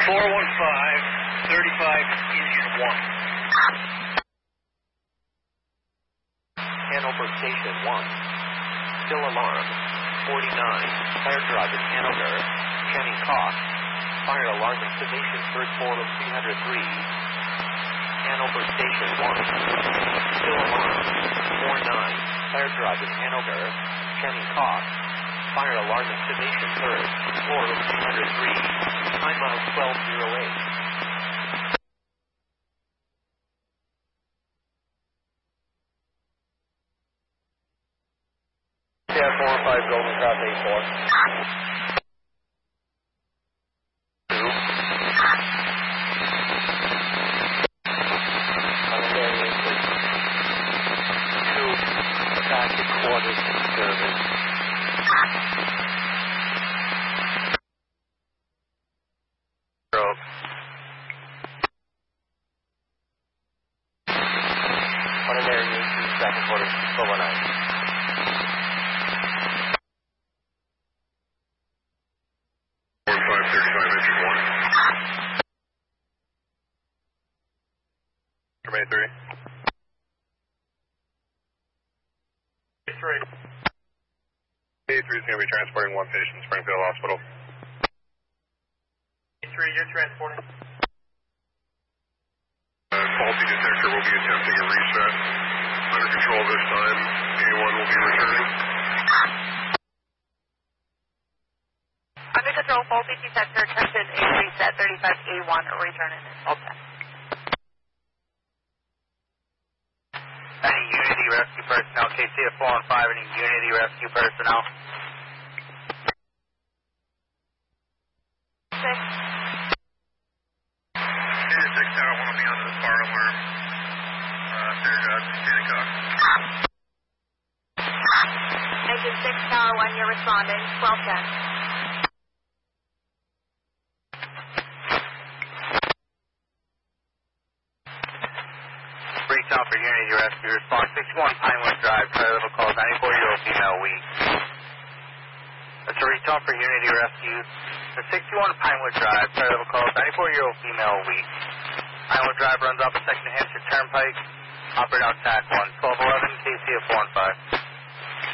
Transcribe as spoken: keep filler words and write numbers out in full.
four one five, thirty-five, engine one. Hanover Station one. Still alarm. forty-nine. Fire drive in Hanover. Kenny Cox. Fire alarm activation first floor of three hundred three. Hanover Station one. Still alarm. forty-nine. Fire drive in Hanover. Kenny Cox. Fire alarm activation third floor of three hundred three. Time out twelve oh eight. Yeah, four and five Golden Cross eight four. Two. Two. Back to quarters in service. Zero. One in there, you second quarter, four one nine. May three. Three. A three is going to be transporting one patient to Springfield Hospital. Three, you're transporting. Uh, faulty detector will be attempting a reset. Under control this time. A one will be returning. Under control, faulty detector attempted a reset, thirty-five A one, returning in Delta. Any Unity Rescue personnel, K C F four one five, any Unity Rescue personnel? Six. Unit six Tower one will be under the fire alarm. Uh, Fair God, Kenny Cox. Engine six, Tower one, you're responding, twelve ten. Reach out for Unity Rescue, response sixty-one Pinewood Drive, try level call ninety-four-year-old female weak. That's a reach out for Unity Rescue. The sixty-one Pinewood Drive, try level call ninety-four-year-old female weak. Pinewood Drive runs off a second Hampshire Turnpike. Operate out T A C one, twelve eleven, K C F four one five.